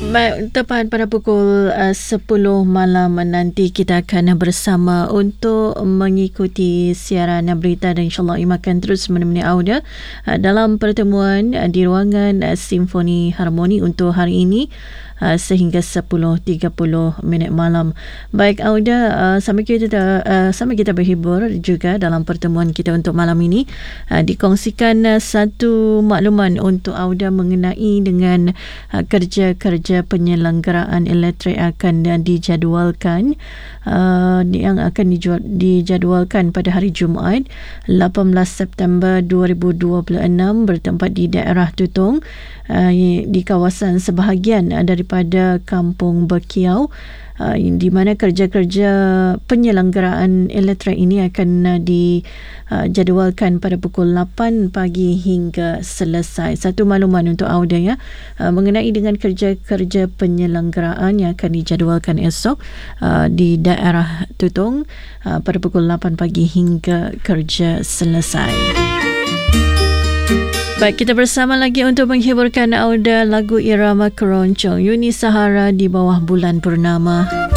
Baik, tepat pada pukul 10 malam nanti kita akan bersama untuk mengikuti siaran berita dan insyaAllah Im akan terus menemani Auda dalam pertemuan di ruangan Simfoni Harmoni untuk hari ini sehingga 10.30 malam. Baik Auda, sambil kita berhibur juga dalam pertemuan kita untuk malam ini, dikongsikan satu makluman untuk Auda mengenai dengan kerja-kerja penyelenggaraan elektrik akan dijadualkan, yang akan dijadualkan pada hari Jumaat 18 September 2026 bertempat di daerah Tutong, di kawasan sebahagian daripada Kampung Bekiau, di mana kerja-kerja penyelenggaraan elektrik ini akan dijadualkan pada pukul 8 pagi hingga selesai. Satu makluman untuk Auda ya, mengenai dengan kerja-kerja penyelenggaraan yang akan dijadualkan esok di daerah Tutong pada pukul 8 pagi hingga kerja selesai. Baik, kita bersama lagi untuk menghiburkan Auda lagu irama keroncong Yuni Sahara di bawah bulan purnama.